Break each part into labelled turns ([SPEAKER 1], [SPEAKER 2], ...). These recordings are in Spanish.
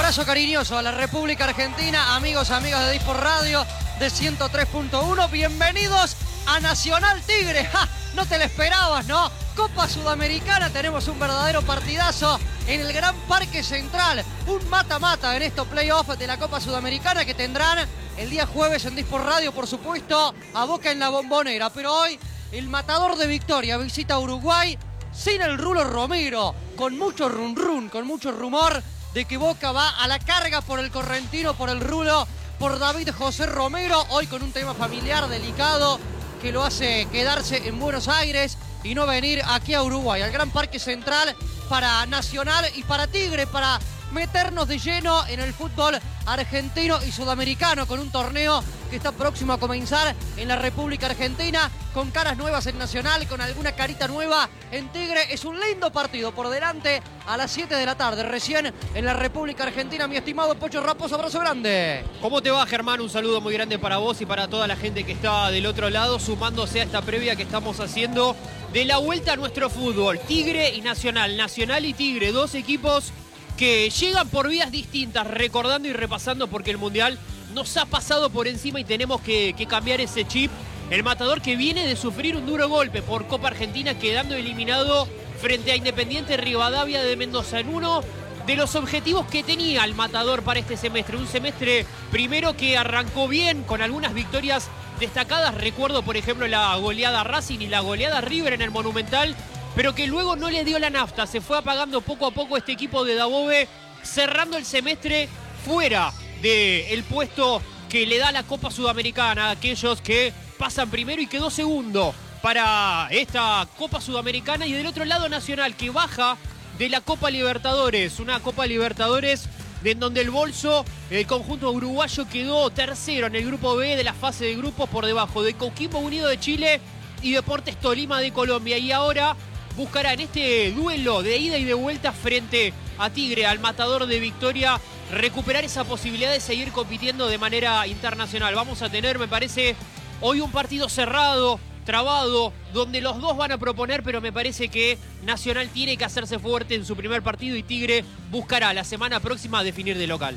[SPEAKER 1] Abrazo cariñoso a la República Argentina, amigos de Dispor Radio de 103.1. Bienvenidos a Nacional Tigre. ¡Ja! No te lo esperabas, ¿no? Copa Sudamericana, tenemos un verdadero partidazo en el Gran Parque Central. Un mata-mata en estos playoffs de la Copa Sudamericana que tendrán el día jueves en Dispor Radio, por supuesto, a Boca en la Bombonera. Pero hoy el matador de Victoria visita Uruguay sin el Rulo Romero, con mucho run-run, con mucho rumor de que Boca va a la carga por el correntino, por el Rulo, por David José Romero, hoy con un tema familiar delicado que lo hace quedarse en Buenos Aires y no venir aquí a Uruguay, al Gran Parque Central, para Nacional y para Tigre, para meternos de lleno en el fútbol argentino y sudamericano, con un torneo que está próximo a comenzar en la República Argentina, con caras nuevas en Nacional, con alguna carita nueva en Tigre. Es un lindo partido por delante a las 7 de la tarde, recién en la República Argentina. Mi estimado Pocho Raposo, abrazo grande.
[SPEAKER 2] ¿Cómo te va, Germán? Un saludo muy grande para vos y para toda la gente que está del otro lado, sumándose a esta previa que estamos haciendo de la vuelta a nuestro fútbol. Tigre y Nacional, Nacional y Tigre, dos equipos que llegan por vías distintas, recordando y repasando, porque el Mundial nos ha pasado por encima y tenemos que cambiar ese chip. El matador que viene de sufrir un duro golpe por Copa Argentina, quedando eliminado frente a Independiente Rivadavia de Mendoza, en uno de los objetivos que tenía el matador para este semestre. Un semestre primero que arrancó bien, con algunas victorias destacadas. Recuerdo, por ejemplo, la goleada Racing y la goleada River en el Monumental, pero que luego no le dio la nafta. Se fue apagando poco a poco este equipo de Dabove, cerrando el semestre fuera del puesto que le da la Copa Sudamericana a aquellos que pasan primero, y quedó segundo para esta Copa Sudamericana. Y del otro lado, Nacional, que baja de la Copa Libertadores, una Copa Libertadores en donde el bolso, el conjunto uruguayo, quedó tercero en el grupo B de la fase de grupos, por debajo de Coquimbo Unido de Chile y Deportes Tolima de Colombia. Y ahora buscará en este duelo de ida y de vuelta frente a Tigre, al matador de Victoria, recuperar esa posibilidad de seguir compitiendo de manera internacional. Vamos a tener, me parece, hoy un partido cerrado, trabado, donde los dos van a proponer, pero me parece que Nacional tiene que hacerse fuerte en su primer partido y Tigre buscará la semana próxima definir de local.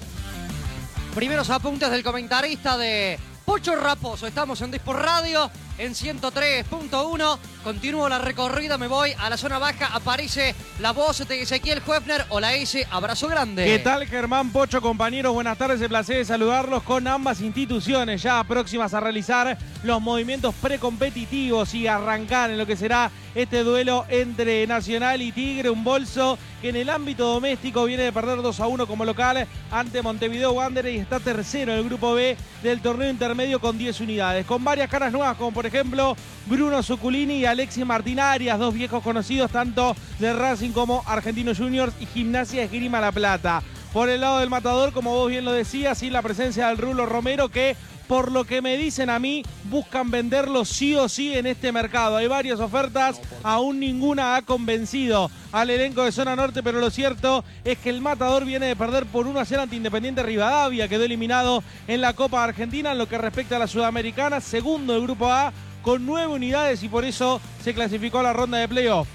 [SPEAKER 1] Primeros apuntes del comentarista de Pocho Raposo. Estamos en Dispor Radio en 103.1. Continúo la recorrida, me voy a la zona baja. Aparece la voz de Ezequiel Huefner. Hola, ese abrazo grande.
[SPEAKER 3] ¿Qué tal, Germán, Pocho, compañeros? Buenas tardes, el placer de saludarlos con ambas instituciones ya próximas a realizar los movimientos precompetitivos y arrancar en lo que será este duelo entre Nacional y Tigre. Un bolso que en el ámbito doméstico viene de perder 2-1 como local ante Montevideo Wanderers y está tercero en el grupo B del torneo intermedio con 10 unidades. Con varias caras nuevas, como por ejemplo Bruno Zuculini y Alexis Martín Arias, dos viejos conocidos tanto de Racing como Argentinos Juniors y Gimnasia Esgrima La Plata. Por el lado del matador, como vos bien lo decías, sin la presencia del Rulo Romero, que por lo que me dicen a mí, buscan venderlo sí o sí en este mercado. Hay varias ofertas, aún ninguna ha convencido al elenco de Zona Norte, pero lo cierto es que el matador viene de perder por 1-0 ante Independiente Rivadavia, quedó eliminado en la Copa Argentina. En lo que respecta a la Sudamericana, segundo del grupo A con 9 unidades y por eso se clasificó a la ronda de playoff.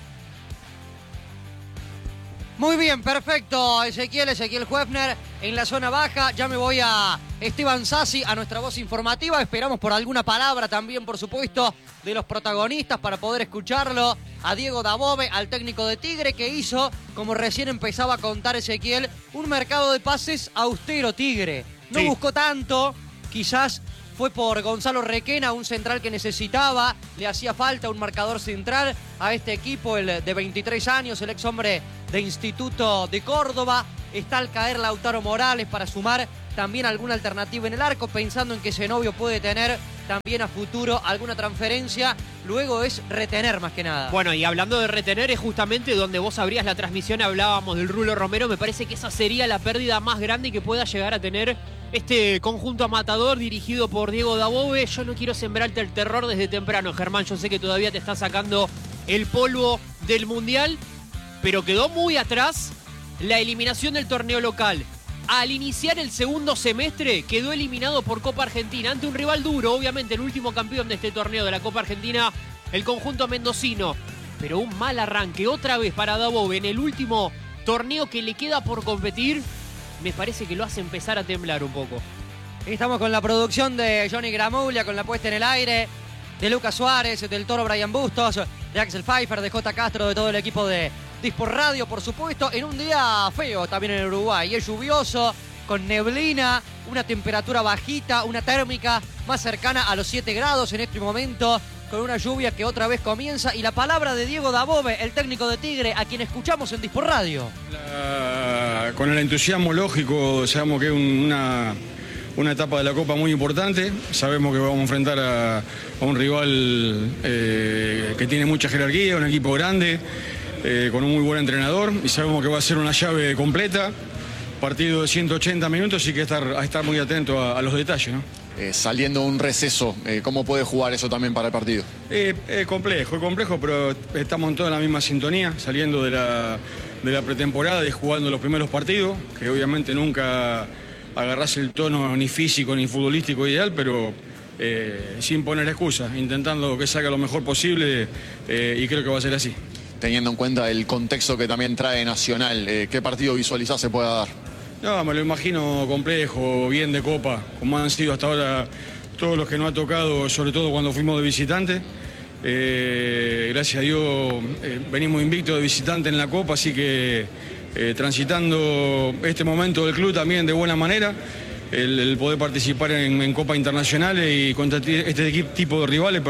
[SPEAKER 1] Muy bien, perfecto, Ezequiel Huefner en la zona baja. Ya me voy a Esteban Sassi, a nuestra voz informativa. Esperamos por alguna palabra también, por supuesto, de los protagonistas para poder escucharlo. A Diego Dabove, al técnico de Tigre, que hizo, como recién empezaba a contar Ezequiel, un mercado de pases austero Tigre. No buscó tanto, quizás fue por Gonzalo Requena, un central que necesitaba, le hacía falta un marcador central a este equipo, el de 23 años, el ex hombre de Instituto de Córdoba. Está al caer Lautaro Morales para sumar también alguna alternativa en el arco, pensando en que Zenobio puede tener también a futuro alguna transferencia. Luego es retener más que nada.
[SPEAKER 2] Bueno, y hablando de retener, es justamente donde vos abrías la transmisión, hablábamos del Rulo Romero. Me parece que esa sería la pérdida más grande que pueda llegar a tener este conjunto matador dirigido por Diego Dabove. Yo no quiero sembrarte el terror desde temprano, Germán. Yo sé que todavía te está sacando el polvo del Mundial, pero quedó muy atrás la eliminación del torneo local. Al iniciar el segundo semestre quedó eliminado por Copa Argentina ante un rival duro, obviamente el último campeón de este torneo de la Copa Argentina, el conjunto mendocino. Pero un mal arranque otra vez para Dabove en el último torneo que le queda por competir. me parece que lo hace empezar a temblar un poco.
[SPEAKER 1] Estamos con la producción de Johnny Gramuglia, con la puesta en el aire de Lucas Suárez, del Toro Brian Bustos, de Axel Pfeiffer, de J. Castro, de todo el equipo de Disport Radio, por supuesto, en un día feo también en Uruguay. Es lluvioso, con neblina, una temperatura bajita, una térmica más cercana a los 7 grados en este momento, con una lluvia que otra vez comienza. Y la palabra de Diego Dabove, el técnico de Tigre, a quien escuchamos en Disport Radio.
[SPEAKER 4] Con el entusiasmo lógico, sabemos que es una etapa de la Copa muy importante. Sabemos que vamos a enfrentar a un rival que tiene mucha jerarquía, un equipo grande, con un muy buen entrenador, y sabemos que va a ser una llave completa. Partido de 180 minutos y que estar muy atento a los detalles, ¿no?
[SPEAKER 5] Saliendo un receso, ¿cómo puede jugar eso también para el partido?
[SPEAKER 4] Es complejo, pero estamos en toda la misma sintonía, saliendo de la pretemporada y jugando los primeros partidos, que obviamente nunca agarrás el tono ni físico ni futbolístico ideal, pero sin poner excusas, intentando que salga lo mejor posible, y creo que va a ser así.
[SPEAKER 5] Teniendo en cuenta el contexto que también trae Nacional, ¿qué partido visualizás se pueda dar?
[SPEAKER 4] No, me lo imagino complejo, bien de Copa, como han sido hasta ahora todos los que nos ha tocado, sobre todo cuando fuimos de visitante. Gracias a Dios venimos invictos de visitante en la Copa, así que transitando este momento del club también de buena manera, el poder participar en Copa Internacionales y contra este tipo de rivales,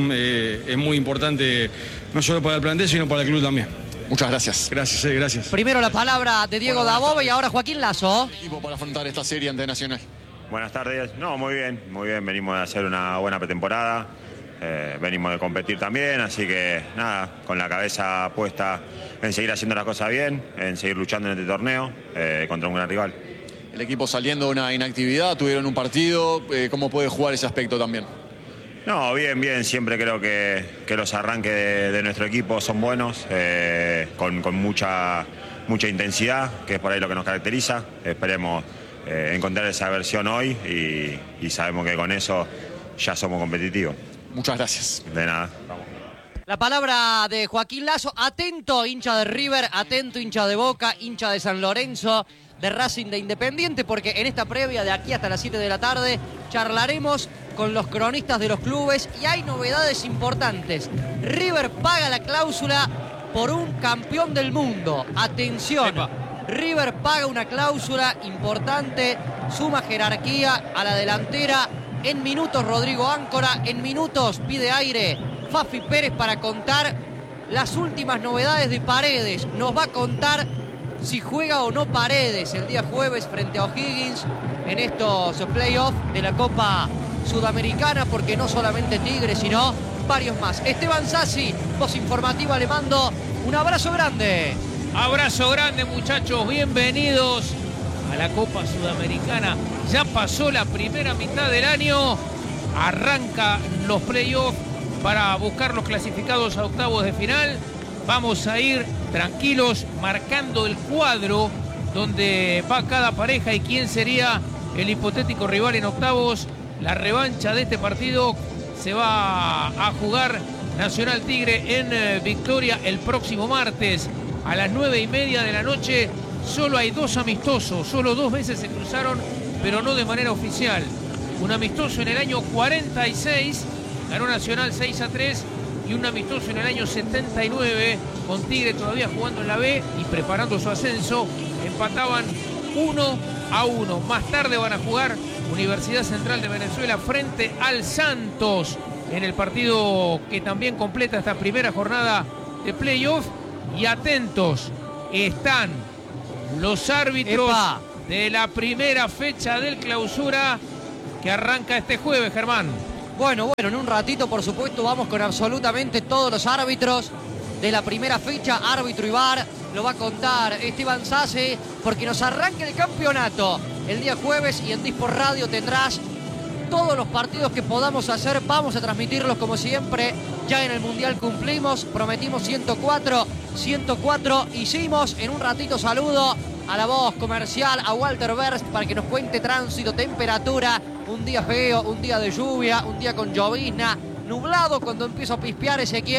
[SPEAKER 4] es muy importante, no solo para el plantel, sino para el club también.
[SPEAKER 5] Muchas gracias.
[SPEAKER 4] Gracias.
[SPEAKER 1] Primero la palabra de Diego Dabove y ahora Joaquín Lazo.
[SPEAKER 5] Equipo para afrontar esta serie ante Nacional.
[SPEAKER 6] Buenas tardes. No, muy bien. Venimos de hacer una buena pretemporada. Venimos de competir también, así que nada, con la cabeza puesta en seguir haciendo las cosas bien, en seguir luchando en este torneo contra un gran rival.
[SPEAKER 5] El equipo saliendo de una inactividad, tuvieron un partido, ¿cómo puede jugar ese aspecto también?
[SPEAKER 6] No, bien. Siempre creo que los arranques de nuestro equipo son buenos, con mucha intensidad, que es por ahí lo que nos caracteriza. Esperemos encontrar esa versión hoy y sabemos que con eso ya somos competitivos.
[SPEAKER 5] Muchas gracias.
[SPEAKER 6] De nada. Vamos.
[SPEAKER 1] La palabra de Joaquín Lazo, atento hincha de River, atento hincha de Boca, hincha de San Lorenzo, de Racing, de Independiente, porque en esta previa de aquí hasta las 7 de la tarde charlaremos con los cronistas de los clubes y hay novedades importantes. River paga la cláusula por un campeón del mundo. Atención, River paga una cláusula importante, suma jerarquía a la delantera. En minutos Rodrigo Áncora, en minutos pide aire Fafi Pérez para contar las últimas novedades de Paredes. Nos va a contar si juega o no Paredes el día jueves frente a O'Higgins en estos playoffs de la Copa Sudamericana, porque no solamente Tigre, sino varios más. Esteban Sassi, voz informativa, le mando un abrazo grande.
[SPEAKER 7] Abrazo grande, muchachos, bienvenidos a la Copa Sudamericana. Ya pasó la primera mitad del año, arranca los playoffs para buscar los clasificados a octavos de final. Vamos a ir tranquilos marcando el cuadro donde va cada pareja y quién sería el hipotético rival en octavos. La revancha de este partido se va a jugar Nacional Tigre en Victoria el próximo martes a las 9:30 de la noche. Solo hay 2 amistosos, solo 2 veces se cruzaron, pero no de manera oficial. Un amistoso en el año 46, ganó Nacional 6-3, y un amistoso en el año 79, con Tigre todavía jugando en la B y preparando su ascenso, empataban 1-1. Más tarde van a jugar Universidad Central de Venezuela frente al Santos en el partido que también completa esta primera jornada de playoff. Y atentos, están los árbitros de la primera fecha del clausura que arranca este jueves, Germán.
[SPEAKER 1] Bueno, en un ratito, por supuesto, vamos con absolutamente todos los árbitros de la primera fecha. Árbitro y VAR lo va a contar Esteban Sassi, porque nos arranca el campeonato el día jueves y en Disport Radio tendrás todos los partidos que podamos hacer. Vamos a transmitirlos como siempre. Ya en el Mundial cumplimos, prometimos 104 hicimos. En un ratito saludo a la voz comercial, a Walter Berst, para que nos cuente tránsito, temperatura, un día feo, un día de lluvia, un día con llovizna, nublado cuando empieza a pispear Ezequiel,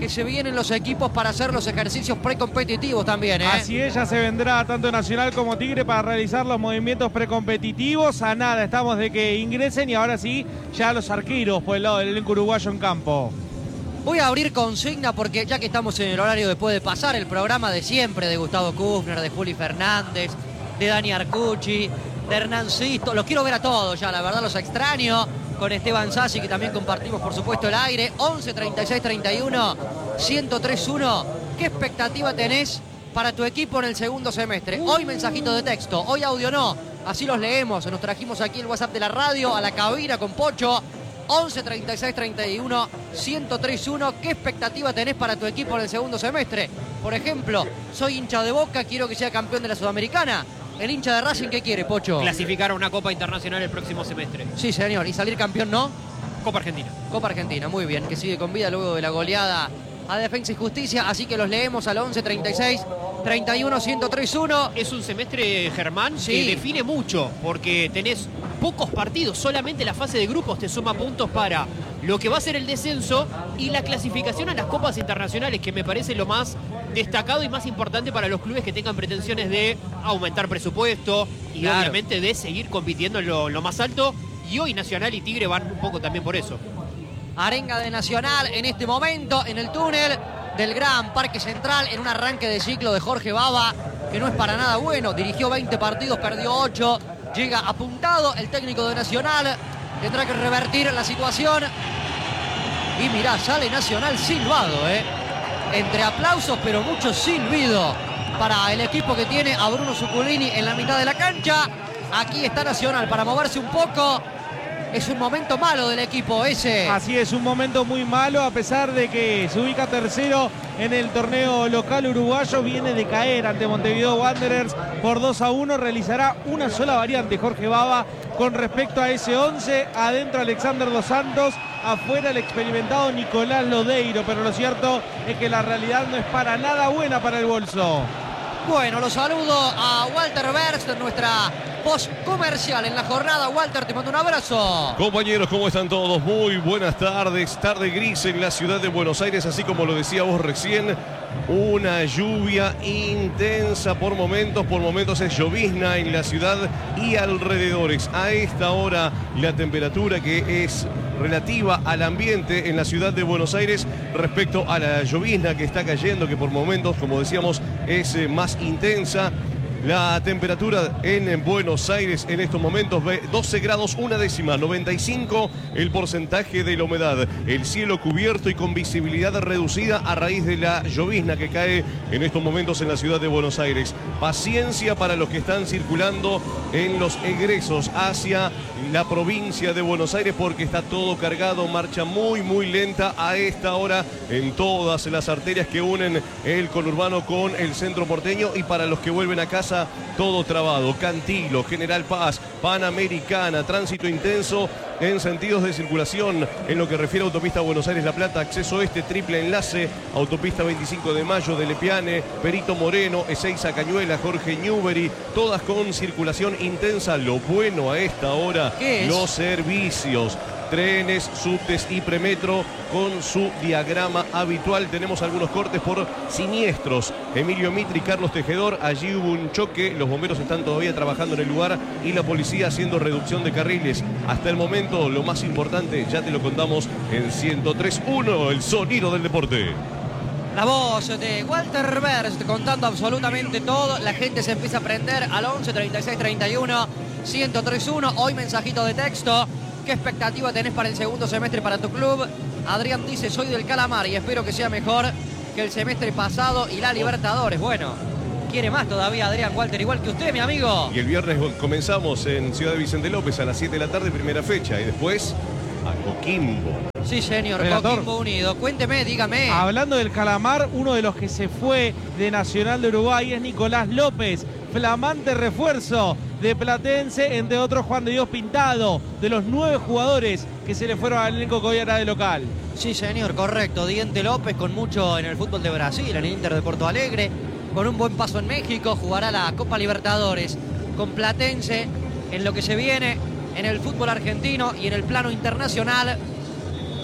[SPEAKER 1] que se vienen los equipos para hacer los ejercicios precompetitivos también, ¿eh?
[SPEAKER 3] Así es, ya se vendrá tanto Nacional como Tigre para realizar los movimientos precompetitivos. A nada estamos de que ingresen y ahora sí, ya los arqueros por el lado del elenco uruguayo en campo.
[SPEAKER 1] Voy a abrir consigna porque ya que estamos en el horario después de pasar el programa de siempre, de Gustavo Kufner, de Juli Fernández, de Dani Arcucci, de Hernán Sisto, los quiero ver a todos ya, la verdad los extraño, con Esteban Sassi que también compartimos por supuesto el aire. 11 36 31 103.1. ¿Qué expectativa tenés para tu equipo en el segundo semestre? Hoy mensajito de texto, hoy audio no, así los leemos. Nos trajimos aquí el WhatsApp de la radio a la cabina con Pocho. 11 36 31 103.1. ¿Qué expectativa tenés para tu equipo en el segundo semestre? Por ejemplo, soy hincha de Boca, quiero que sea campeón de la Sudamericana. ¿El hincha de Racing qué quiere, Pocho?
[SPEAKER 2] Clasificar a una Copa Internacional el próximo semestre.
[SPEAKER 1] Sí, señor. ¿Y salir campeón no?
[SPEAKER 2] Copa Argentina.
[SPEAKER 1] Copa Argentina, muy bien. Que sigue con vida luego de la goleada a Defensa y Justicia. Así que los leemos al 11 36 31 103.1.
[SPEAKER 2] Es un semestre, Germán,
[SPEAKER 1] Sí.
[SPEAKER 2] que define mucho, porque tenés pocos partidos, solamente la fase de grupos te suma puntos para lo que va a ser el descenso y la clasificación a las copas internacionales, que me parece lo más destacado y más importante para los clubes que tengan pretensiones de aumentar presupuesto y
[SPEAKER 1] Claro.
[SPEAKER 2] obviamente de seguir compitiendo en lo más alto. Y hoy Nacional y Tigre van un poco también por eso.
[SPEAKER 1] Arenga de Nacional en este momento en el túnel del Gran Parque Central en un arranque de ciclo de Jorge Baba que no es para nada bueno. Dirigió 20 partidos, perdió 8. Llega apuntado el técnico de Nacional. Tendrá que revertir la situación. Y mirá, sale Nacional silbado, entre aplausos pero mucho silbido para el equipo que tiene a Bruno Zuculini en la mitad de la cancha. Aquí está Nacional para moverse un poco. Es un momento malo del equipo ese.
[SPEAKER 3] Así es, un momento muy malo, a pesar de que se ubica tercero en el torneo local uruguayo, viene de caer ante Montevideo Wanderers por 2-1, realizará una sola variante Jorge Baba con respecto a ese 11, adentro Alexander Dos Santos, afuera el experimentado Nicolás Lodeiro, pero lo cierto es que la realidad no es para nada buena para el bolso.
[SPEAKER 1] Bueno, los saludo a Walter Berst, nuestra voz comercial en la jornada. Walter, te mando un abrazo.
[SPEAKER 8] Compañeros, ¿cómo están todos? Muy buenas tardes. Tarde gris en la ciudad de Buenos Aires, así como lo decía vos recién. Una lluvia intensa por momentos es llovizna en la ciudad y alrededores. A esta hora la temperatura que es relativa al ambiente en la ciudad de Buenos Aires respecto a la llovizna que está cayendo, que por momentos, como decíamos, es más intensa. La temperatura en Buenos Aires en estos momentos, 12 grados, una décima, 95 el porcentaje de la humedad. El cielo cubierto y con visibilidad reducida a raíz de la llovizna que cae en estos momentos en la ciudad de Buenos Aires. Paciencia para los que están circulando en los egresos hacia la provincia de Buenos Aires, porque está todo cargado, marcha muy lenta a esta hora en todas las arterias que unen el conurbano con el centro porteño, y para los que vuelven a casa todo trabado. Cantilo, General Paz, Panamericana, tránsito intenso en sentidos de circulación en lo que refiere a autopista Buenos Aires-La Plata, acceso este, triple enlace, autopista 25 de Mayo de Lepiane, Perito Moreno, Ezeiza, Cañuela, Jorge Newbery, todas con circulación intensa. Lo bueno a esta hora,
[SPEAKER 1] ¿qué es?
[SPEAKER 8] Los servicios. Trenes, subtes y premetro con su diagrama habitual. Tenemos algunos cortes por siniestros. Emilio Mitri, Carlos Tejedor, allí hubo un choque. Los bomberos están todavía trabajando en el lugar y la policía haciendo reducción de carriles. Hasta el momento, lo más importante, ya te lo contamos en 103.1, el sonido del deporte.
[SPEAKER 1] La voz de Walter Berst contando absolutamente todo. La gente se empieza a prender al 11 36 31 103.1. Hoy mensajito de texto. ¿Qué expectativa tenés para el segundo semestre para tu club? Adrián dice, soy del Calamar y espero que sea mejor que el semestre pasado y la Libertadores. Bueno, quiere más todavía Adrián, Walter, igual que usted, mi amigo.
[SPEAKER 8] Y el viernes comenzamos en Ciudad de Vicente López a las 7 de la tarde, primera fecha. Y después a Coquimbo.
[SPEAKER 1] Sí, señor,
[SPEAKER 3] Relator.
[SPEAKER 1] Coquimbo Unido. Cuénteme, dígame.
[SPEAKER 3] Hablando del Calamar, uno de los que se fue de Nacional de Uruguay es Nicolás López, flamante refuerzo de Platense, entre otros Juan de Dios Pintado, de los 9 jugadores que se le fueron al elenco que hoy era de local.
[SPEAKER 1] Sí, señor, correcto. Diente López con mucho en el fútbol de Brasil, en el Inter de Porto Alegre, con un buen paso en México, jugará la Copa Libertadores con Platense en lo que se viene en el fútbol argentino y en el plano internacional.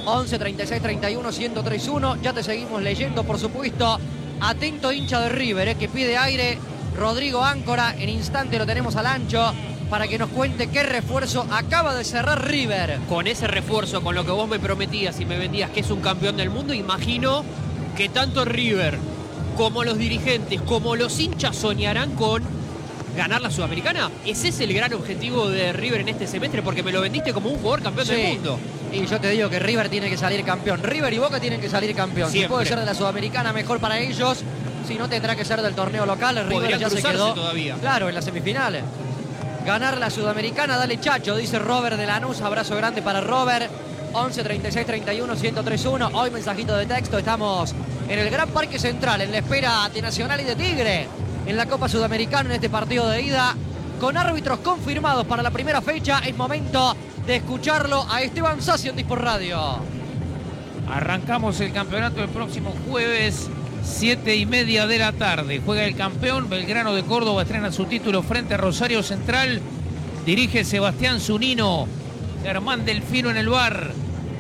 [SPEAKER 1] 11 36 31 1031. Ya te seguimos leyendo, por supuesto. Atento hincha de River, que pide aire. Rodrigo Áncora, en instante lo tenemos al ancho para que nos cuente qué refuerzo acaba de cerrar River.
[SPEAKER 2] Con ese refuerzo, con lo que vos me prometías y me vendías que es un campeón del mundo, imagino que tanto River como los dirigentes, como los hinchas soñarán con ganar la Sudamericana. ¿Ese es el gran objetivo de River en este semestre? Porque me lo vendiste como un jugador campeón del mundo.
[SPEAKER 1] Y yo te digo que River tiene que salir campeón. River y Boca tienen que salir campeón.
[SPEAKER 2] Siempre.
[SPEAKER 1] Si puede ser de la Sudamericana, mejor para ellos. Si no, tendrá que ser del torneo local. River
[SPEAKER 2] Podrían
[SPEAKER 1] ya se
[SPEAKER 2] cruzarse
[SPEAKER 1] quedó
[SPEAKER 2] todavía.
[SPEAKER 1] Claro, en las semifinales. Ganar la Sudamericana, dale Chacho, dice Robert de Lanús. Abrazo grande para Robert. 11 36 31 1031. Hoy mensajito de texto. Estamos en el Gran Parque Central, en la espera de Nacional y de Tigre en la Copa Sudamericana, en este partido de ida, con árbitros confirmados para la primera fecha. Es momento de escucharlo a Esteban Sassi en Dispor Radio.
[SPEAKER 7] Arrancamos el campeonato el próximo jueves, 7:30 de la tarde. Juega el campeón, Belgrano de Córdoba estrena su título frente a Rosario Central. Dirige Sebastián Zunino, Germán Delfino en el bar.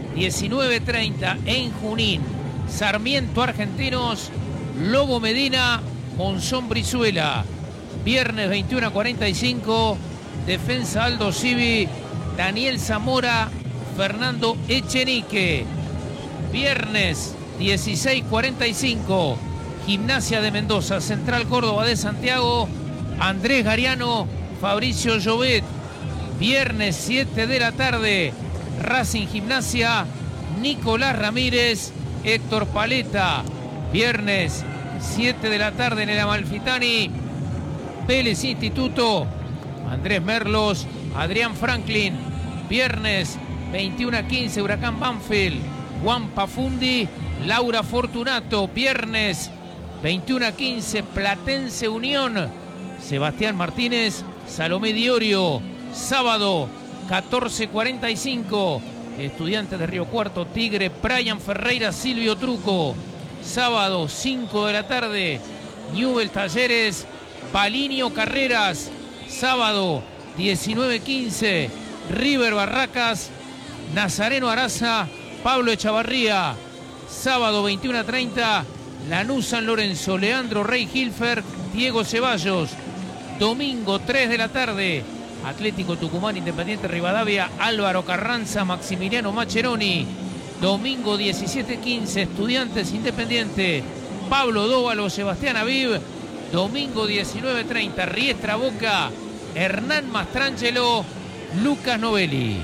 [SPEAKER 7] 19:30 en Junín, Sarmiento Argentinos, Lobo Medina, Monzón Brizuela. Viernes 21:45, Defensa Aldo Civi, Daniel Zamora, Fernando Echenique. Viernes 16:45, Gimnasia de Mendoza, Central Córdoba de Santiago, Andrés Gariano, Fabricio Llobet. Viernes 7 de la tarde, Racing Gimnasia, Nicolás Ramírez, Héctor Paleta. Viernes 7 de la tarde en el Amalfitani, Vélez Instituto, Andrés Merlos, Adrián Franklin. Viernes 21:15, Huracán Banfield, Juan Pafundi, Laura Fortunato. Viernes 21:15, Platense Unión, Sebastián Martínez, Salomé Diorio. Sábado 14:45, Estudiantes de Río Cuarto, Tigre, Brian Ferreira, Silvio Truco. Sábado 5 de la tarde, Newell Talleres, Palinio Carreras. Sábado 19:15, River Barracas, Nazareno Araza, Pablo Echavarría. Sábado 21:30, Lanús San Lorenzo, Leandro Rey Hilfer, Diego Ceballos. Domingo 3 de la tarde, Atlético Tucumán, Independiente Rivadavia, Álvaro Carranza, Maximiliano Macheroni. Domingo 17:15, Estudiantes Independiente, Pablo Dóvalo, Sebastián Aviv. Domingo 19:30, Riestra Boca, Hernán Mastrangelo, Lucas Novelli.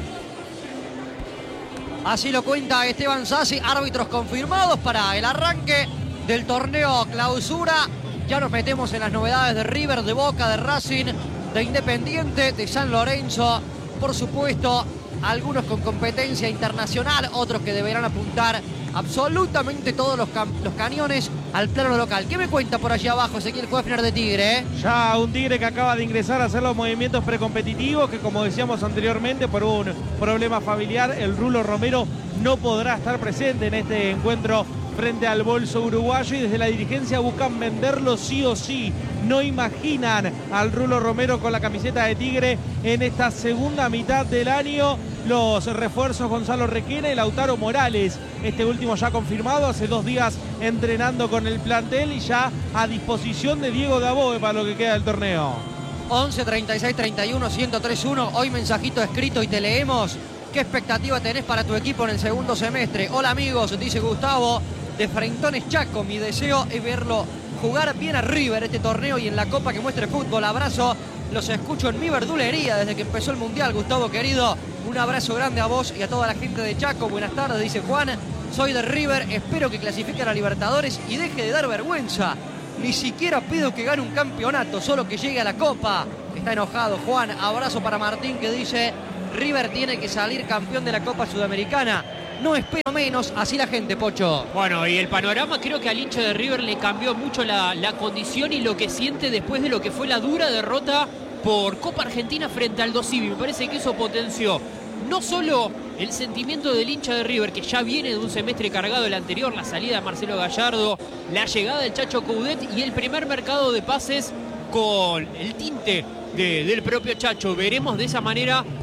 [SPEAKER 1] Así lo cuenta Esteban Sassi. Árbitros confirmados para el arranque del torneo Clausura. Ya nos metemos en las novedades de River, de Boca, de Racing, de Independiente, de San Lorenzo. Por supuesto, algunos con competencia internacional, otros que deberán apuntar absolutamente todos los cañones al plano local. ¿Qué me cuenta por allí abajo Ezequiel Kuefner de Tigre?
[SPEAKER 3] Ya un Tigre que acaba de ingresar a hacer los movimientos precompetitivos, que como decíamos anteriormente, por un problema familiar, el Rulo Romero no podrá estar presente en este encuentro frente al bolso uruguayo, y desde la dirigencia buscan venderlo sí o sí. No imaginan al Rulo Romero con la camiseta de Tigre en esta segunda mitad del año. Los refuerzos Gonzalo Requena y Lautaro Morales, este último ya confirmado, hace 2 días entrenando con el plantel y ya a disposición de Diego Dabove para lo que queda del torneo.
[SPEAKER 1] 11 36 31 1031. Hoy mensajito escrito y te leemos. ¿Qué expectativa tenés para tu equipo en el segundo semestre? Hola amigos, dice Gustavo de Frentones Chaco. Mi deseo es verlo jugar bien a River este torneo y en la Copa que muestre fútbol. Abrazo, los escucho en mi verdulería desde que empezó el Mundial. Gustavo querido, un abrazo grande a vos y a toda la gente de Chaco. Buenas tardes, dice Juan. Soy de River, espero que clasifique a la Libertadores y deje de dar vergüenza. Ni siquiera pido que gane un campeonato, solo que llegue a la Copa. Está enojado Juan. Abrazo para Martín que dice: River tiene que salir campeón de la Copa Sudamericana. No espero menos, así la gente, Pocho.
[SPEAKER 2] Bueno, y el panorama creo que al hincha de River le cambió mucho la condición y lo que siente después de lo que fue la dura derrota por Copa Argentina frente al Aldo Civi. Me parece que eso potenció no solo el sentimiento del hincha de River, que ya viene de un semestre cargado el anterior, la salida de Marcelo Gallardo, la llegada del Chacho Coudet y el primer mercado de pases con el tinte del propio Chacho. Veremos de esa manera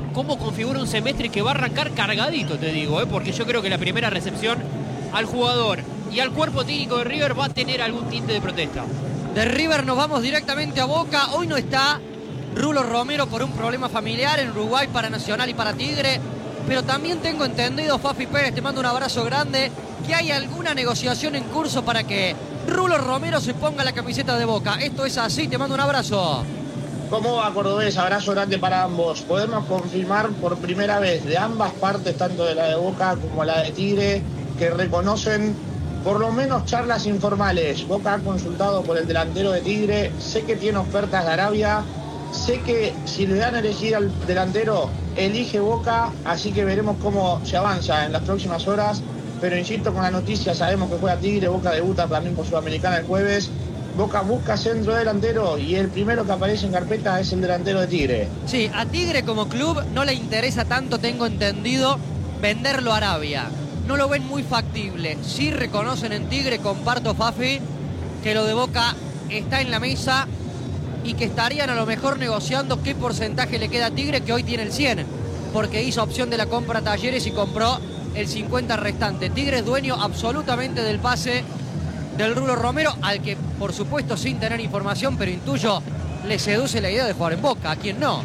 [SPEAKER 2] cómo configura un semestre que va a arrancar cargadito, te digo, porque yo creo que la primera recepción al jugador y al cuerpo técnico de River va a tener algún tinte de protesta.
[SPEAKER 1] De River nos vamos directamente a Boca. Hoy no está Rulo Romero por un problema familiar en Uruguay para Nacional y para Tigre. Pero también tengo entendido, Fafi Pérez, te mando un abrazo grande, que hay alguna negociación en curso para que Rulo Romero se ponga la camiseta de Boca. Esto es así, te mando un abrazo.
[SPEAKER 9] ¿Cómo va, cordobés? Abrazo grande para ambos. Podemos confirmar por primera vez de ambas partes, tanto de la de Boca como la de Tigre, que reconocen por lo menos charlas informales. Boca ha consultado por el delantero de Tigre, sé que tiene ofertas de Arabia, sé que si le dan a elegir al delantero, elige Boca, así que veremos cómo se avanza en las próximas horas. Pero insisto con la noticia, sabemos que juega Tigre, Boca debuta también por Sudamericana el jueves. Boca busca centro delantero y el primero que aparece en carpeta es el delantero de Tigre.
[SPEAKER 1] Sí, a Tigre como club no le interesa tanto, tengo entendido, venderlo a Arabia. No lo ven muy factible. Sí reconocen en Tigre, comparto, Fafi, que lo de Boca está en la mesa y que estarían a lo mejor negociando qué porcentaje le queda a Tigre, que hoy tiene el 100, porque hizo opción de la compra a Talleres y compró el 50 restante. Tigre es dueño absolutamente del pase del Rulo Romero, al que por supuesto sin tener información, pero intuyo, le seduce la idea de jugar en Boca. ¿A quién no?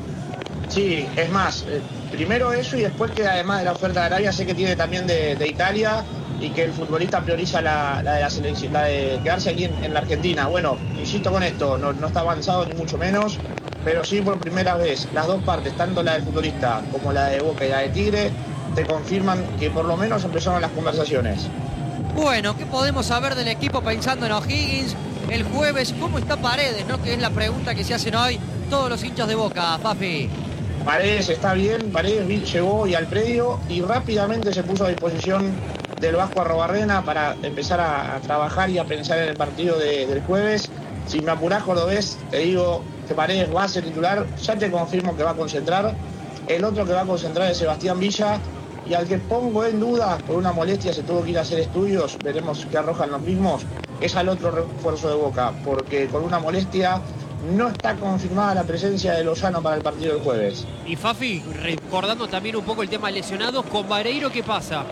[SPEAKER 9] Sí, es más, primero eso y después que además de la oferta de Arabia sé que tiene también de Italia y que el futbolista prioriza la de la selección, la de quedarse aquí en la Argentina. Bueno, insisto con esto, no está avanzado ni mucho menos, pero sí por primera vez las dos partes, tanto la del futbolista como la de Boca y la de Tigre, te confirman que por lo menos empezaron las conversaciones.
[SPEAKER 1] Bueno, ¿qué podemos saber del equipo pensando en O'Higgins el jueves? ¿Cómo está Paredes, no? Que es la pregunta que se hacen hoy todos los hinchas de Boca, Fafi.
[SPEAKER 9] Paredes está bien, Paredes llegó y al predio y rápidamente se puso a disposición del Vasco Arrobarrena para empezar a trabajar y a pensar en el partido del jueves. Si me apurás, cordobés, te digo que Paredes va a ser titular, ya te confirmo que va a concentrar. El otro que va a concentrar es Sebastián Villa, y al que pongo en duda por una molestia, se tuvo que ir a hacer estudios, veremos qué arrojan los mismos, es al otro refuerzo de Boca, porque con una molestia no está confirmada la presencia de Lozano para el partido del jueves.
[SPEAKER 2] Y Fafi, recordando también un poco el tema de lesionados, con Vareiro, ¿qué pasa?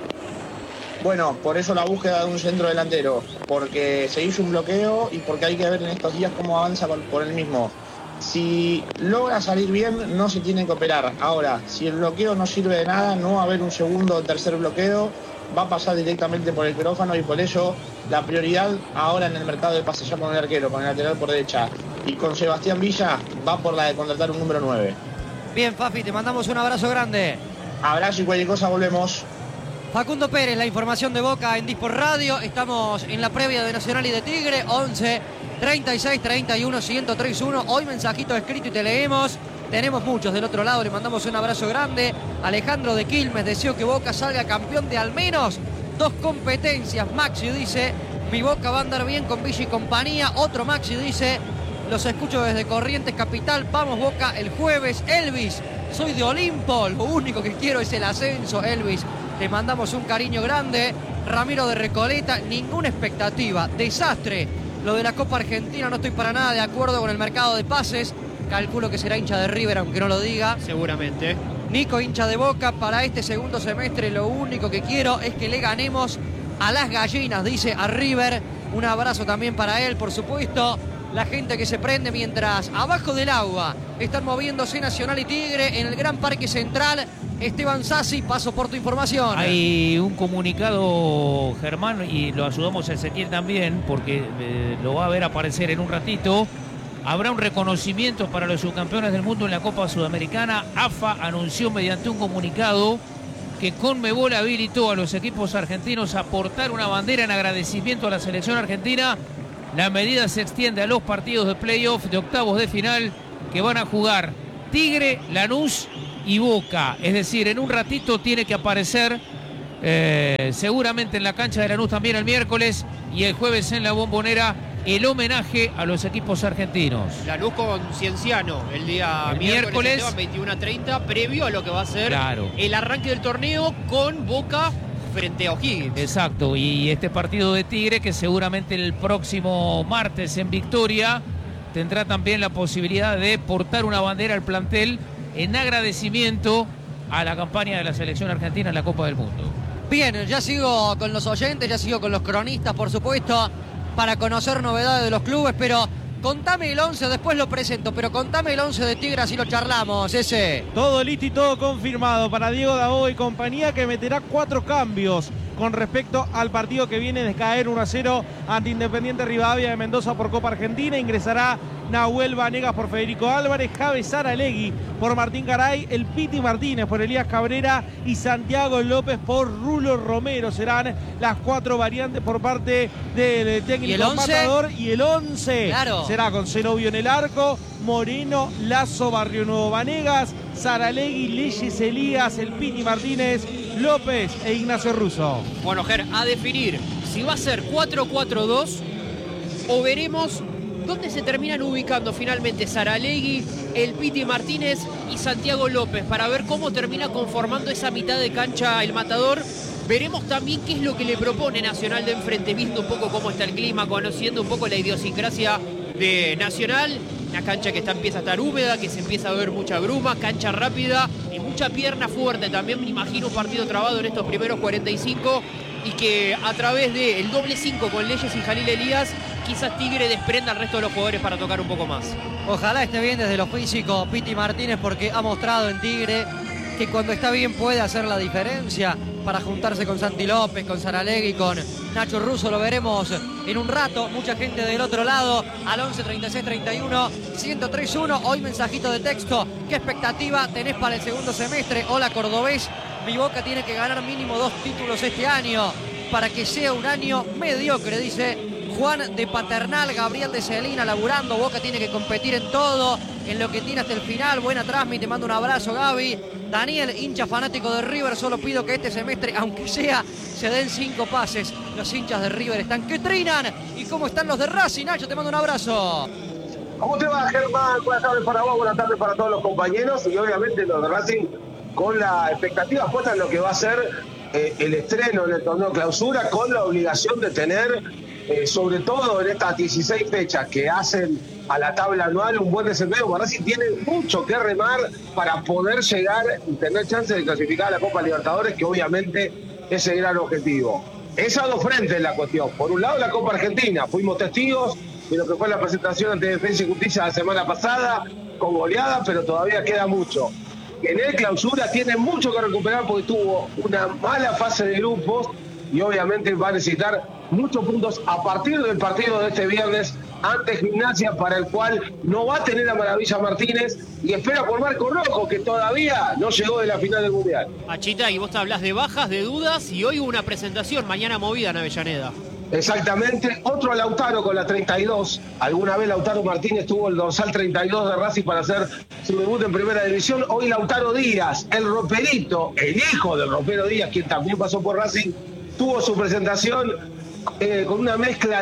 [SPEAKER 9] Bueno, por eso la búsqueda de un centro delantero, porque se hizo un bloqueo y porque hay que ver en estos días cómo avanza por el mismo. Si logra salir bien, no se tiene que operar. Ahora, si el bloqueo no sirve de nada, no va a haber un segundo o tercer bloqueo, va a pasar directamente por el quirófano y por eso la prioridad ahora en el mercado de pases ya con el arquero, con el lateral por derecha y con Sebastián Villa va por la de contratar un número 9.
[SPEAKER 1] Bien, Fafi, te mandamos un abrazo grande.
[SPEAKER 9] Abrazo y cualquier cosa volvemos.
[SPEAKER 1] Facundo Pérez, la información de Boca en Dispor Radio. Estamos en la previa de Nacional y de Tigre, 11 36 31 1031. Hoy mensajito escrito y te leemos. Tenemos muchos del otro lado, le mandamos un abrazo grande. Alejandro de Quilmes, deseo que Boca salga campeón de al menos 2 competencias. Maxi dice, mi Boca va a andar bien con Villa y compañía. Otro Maxi dice, los escucho desde Corrientes Capital, vamos Boca el jueves. Elvis, soy de Olimpo, lo único que quiero es el ascenso. Elvis, te mandamos un cariño grande. Ramiro de Recoleta, ninguna expectativa, desastre lo de la Copa Argentina, no estoy para nada de acuerdo con el mercado de pases. Calculo que será hincha de River, aunque no lo diga.
[SPEAKER 2] Seguramente.
[SPEAKER 1] Nico, hincha de Boca, para este segundo semestre lo único que quiero es que le ganemos a las gallinas, dice a River. Un abrazo también para él, por supuesto. La gente que se prende mientras abajo del agua están moviéndose Nacional y Tigre en el Gran Parque Central. Esteban Sassi, paso por tu información.
[SPEAKER 7] Hay un comunicado, Germán, y lo ayudamos a Ezequiel también, porque lo va a ver aparecer en un ratito. Habrá un reconocimiento para los subcampeones del mundo en la Copa Sudamericana. AFA anunció mediante un comunicado que Conmebol habilitó a los equipos argentinos a portar una bandera en agradecimiento a la selección argentina. La medida se extiende a los partidos de playoff de octavos de final que van a jugar Tigre, Lanús y Boca. Es decir, en un ratito tiene que aparecer seguramente en la cancha de Lanús también el miércoles y el jueves en la Bombonera el homenaje a los equipos argentinos.
[SPEAKER 2] Lanús con Cienciano el día miércoles 21:30, previo a lo que va a ser el arranque del torneo con Boca frente a O'Higgins.
[SPEAKER 7] Exacto, y este partido de Tigre que seguramente el próximo martes en Victoria tendrá también la posibilidad de portar una bandera al plantel en agradecimiento a la campaña de la selección argentina en la Copa del Mundo.
[SPEAKER 1] Bien, ya sigo con los oyentes, ya sigo con los cronistas, por supuesto, para conocer novedades de los clubes, pero contame el 11, después lo presento, pero contame el 11 de Tigre, así lo charlamos, ese.
[SPEAKER 3] Todo listo y todo confirmado para Diego Dabó y compañía, que meterá 4 cambios con respecto al partido que viene de caer 1-0 ante Independiente Rivadavia de Mendoza por Copa Argentina. Ingresará Nahuel Vanegas por Federico Álvarez, Javi Saralegui por Martín Garay, el Piti Martínez por Elías Cabrera y Santiago López por Rulo Romero. Serán las 4 variantes por parte del técnico Matador. Y el 11 claro, será con Zenobio en el arco, Moreno, Lazo, Barrio Nuevo, Vanegas, Saralegui, Leyes Elías, el Piti Martínez, López e Ignacio Russo.
[SPEAKER 2] Bueno, Ger, a definir si va a ser 4-4-2 o veremos dónde se terminan ubicando finalmente Saralegui, el Piti Martínez y Santiago López, para ver cómo termina conformando esa mitad de cancha el Matador. Veremos también qué es lo que le propone Nacional de enfrente, viendo un poco cómo está el clima, conociendo un poco la idiosincrasia de Nacional. Una cancha que empieza a estar húmeda, que se empieza a ver mucha bruma, cancha rápida y mucha pierna fuerte. También me imagino un partido trabado en estos primeros 45 y que a través del doble 5 con Leyes y Jalil Elías, quizás Tigre desprenda al resto de los jugadores para tocar un poco más.
[SPEAKER 1] Ojalá esté bien desde lo físico Piti Martínez, porque ha mostrado en Tigre que cuando está bien puede hacer la diferencia para juntarse con Santi López, con Saralegui, con Nacho Russo. Lo veremos en un rato. Mucha gente del otro lado al 11 36 31 1031. Hoy mensajito de texto. ¿Qué expectativa tenés para el segundo semestre? Hola Cordobés, mi Boca tiene que ganar mínimo 2 títulos este año para que sea un año mediocre, dice Juan de Paternal. Gabriel de Celina laburando. Boca tiene que competir en todo, en lo que tiene hasta el final. Buena transmisión, te mando un abrazo, Gaby. Daniel, hincha fanático de River, solo pido que este semestre, aunque sea, se den 5 pases. Los hinchas de River están que trinan. ¿Y cómo están los de Racing? Nacho, te mando un abrazo.
[SPEAKER 10] ¿Cómo te va, Germán? Buenas tardes para vos, buenas tardes para todos los compañeros. Y obviamente los de Racing con la expectativa puesta en lo que va a ser el estreno en el torneo clausura, con la obligación de tener, sobre todo en estas 16 fechas que hacen a la tabla anual, un buen desempeño. Racing tiene mucho que remar para poder llegar y tener chance de clasificar a la Copa Libertadores, que obviamente es el gran objetivo. Es a dos frentes la cuestión. Por un lado, la Copa Argentina. Fuimos testigos de lo que fue la presentación ante Defensa y Justicia la semana pasada, con goleada, pero todavía queda mucho. En el clausura tiene mucho que recuperar porque tuvo una mala fase de grupos y obviamente va a necesitar muchos puntos a partir del partido de este viernes ante Gimnasia, para el cual no va a tener a Maravilla Martínez y espera por Marco Rojo, que todavía no llegó de la final del Mundial.
[SPEAKER 2] Achita, y vos te hablas de bajas, de dudas, y hoy hubo una presentación, mañana movida en Avellaneda.
[SPEAKER 10] Exactamente, otro Lautaro con la 32. Alguna vez Lautaro Martínez tuvo el dorsal 32 de Racing para hacer su debut en Primera División. Hoy Lautaro Díaz, el roperito, el hijo del ropero Díaz, quien también pasó por Racing, tuvo su presentación con una mezcla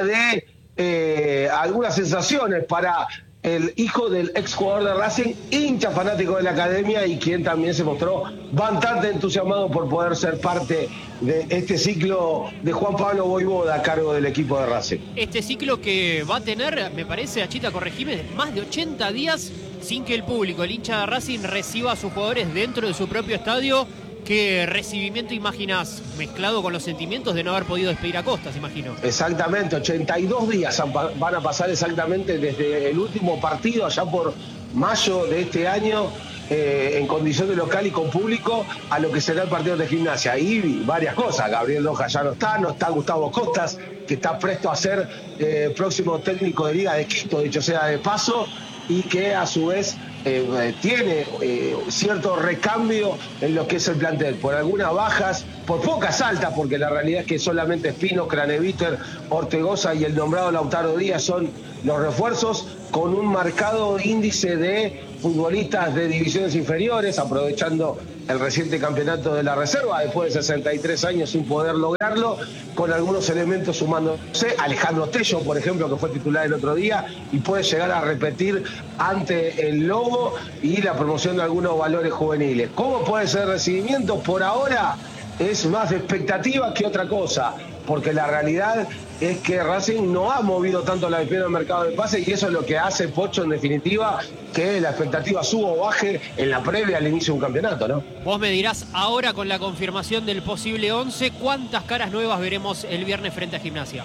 [SPEAKER 10] de algunas sensaciones para el hijo del exjugador de Racing, hincha fanático de la academia y quien también se mostró bastante entusiasmado por poder ser parte de este ciclo de Juan Pablo Voivoda a cargo del equipo de Racing.
[SPEAKER 2] Este ciclo que va a tener, me parece, Achita, corregime, más de 80 días sin que el público, el hincha de Racing, reciba a sus jugadores dentro de su propio estadio. ¿Qué recibimiento imaginás, mezclado con los sentimientos de no haber podido despedir a Costas, imagino?
[SPEAKER 10] Exactamente, 82 días van a pasar exactamente desde el último partido, allá por mayo de este año, en condición de local y con público, a lo que será el partido de Gimnasia. Ahí varias cosas. Gabriel Loja ya no está Gustavo Costas, que está presto a ser próximo técnico de Liga de Quito, dicho sea de paso, y que a su vez tiene cierto recambio en lo que es el plantel, por algunas bajas, por pocas altas, porque la realidad es que solamente Espino, Craneviter, Ortegoza y el nombrado Lautaro Díaz son los refuerzos, con un marcado índice de futbolistas de divisiones inferiores, aprovechando el reciente campeonato de la reserva, después de 63 años sin poder lograrlo, con algunos elementos sumándose. Alejandro Tello, por ejemplo, que fue titular el otro día y puede llegar a repetir ante el Lobo, y la promoción de algunos valores juveniles. ¿Cómo puede ser el recibimiento? Por ahora, es más de expectativa que otra cosa, porque la realidad es que Racing no ha movido tanto la espera del mercado de pases y eso es lo que hace, Pocho, en definitiva, que la expectativa suba o baje en la previa al inicio de un campeonato, ¿no?
[SPEAKER 2] Vos me dirás ahora, con la confirmación del posible 11, ¿cuántas caras nuevas veremos el viernes frente a Gimnasia?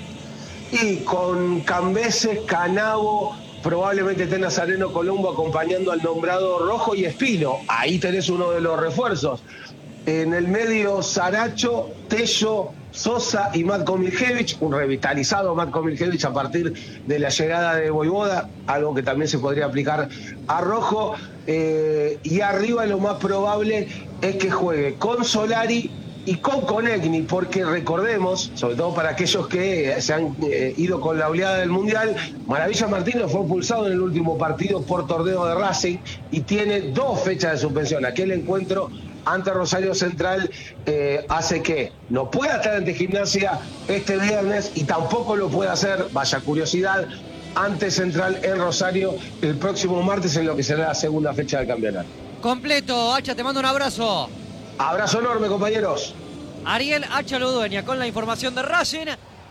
[SPEAKER 10] Y con Cambeses, Canavo, probablemente esté Nazareno Colombo acompañando al nombrado Rojo y Espino. Ahí tenés uno de los refuerzos. En el medio, Saracho, Tello, Sosa y Matko Miljević, un revitalizado Matko Miljević a partir de la llegada de Voivoda, algo que también se podría aplicar a Rojo. Y arriba lo más probable es que juegue con Solari y con Konechny, porque recordemos, sobre todo para aquellos que se han ido con la oleada del Mundial, Maravilla Martínez fue expulsado en el último partido por torneo de Racing y tiene 2 fechas de suspensión. Aquel encuentro ante Rosario Central hace que no pueda estar ante Gimnasia este viernes y tampoco lo puede hacer, vaya curiosidad, ante Central en Rosario el próximo martes en lo que será la segunda fecha del campeonato.
[SPEAKER 1] Completo, Hacha, te mando un abrazo.
[SPEAKER 10] Abrazo enorme, compañeros.
[SPEAKER 1] Ariel Hacha Ludueña con la información de Racing.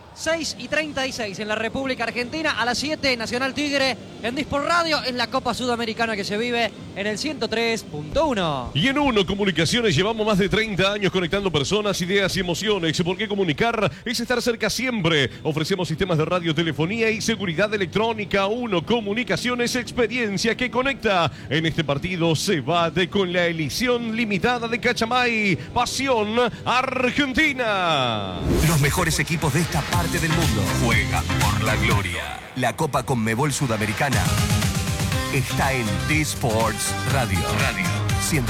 [SPEAKER 1] 6:36 en la República Argentina. A las 7, Nacional Tigre en Disport Radio. Es la Copa Sudamericana que se vive en el 103.1.
[SPEAKER 8] Y en Uno Comunicaciones llevamos más de 30 años conectando personas, ideas y emociones. Porque comunicar es estar cerca siempre. Ofrecemos sistemas de radiotelefonía y seguridad electrónica. Uno Comunicaciones, experiencia que conecta. En este partido se bate con la edición limitada de Cachamay. Pasión Argentina.
[SPEAKER 11] Los mejores equipos de esta parte del mundo juegan por la gloria. La Copa Conmebol Sudamericana está en D-Sports Radio 103.1.